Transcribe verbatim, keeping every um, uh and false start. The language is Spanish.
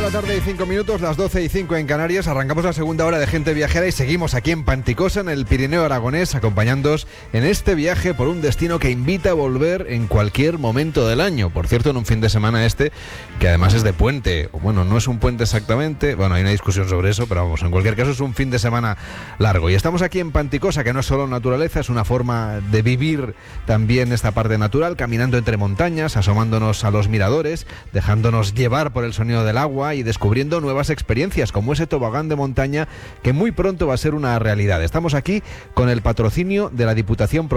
la tarde y cinco minutos, las doce y cinco en Canarias. Arrancamos la segunda hora de Gente Viajera y seguimos aquí en Panticosa, en el Pirineo aragonés, acompañándoos en este viaje por un destino que invita a volver en cualquier momento del año. Por cierto, en un fin de semana este, que además es de puente. Bueno, no es un puente exactamente, bueno, hay una discusión sobre eso, pero vamos, en cualquier caso es un fin de semana largo. Y estamos aquí en Panticosa, que no es solo naturaleza, es una forma de vivir también esta parte natural, caminando entre montañas, asomándonos a los miradores, dejándonos llevar por el sonido del agua y descubriendo nuevas experiencias, como ese tobogán de montaña que muy pronto va a ser una realidad. Estamos aquí con el patrocinio de la Diputación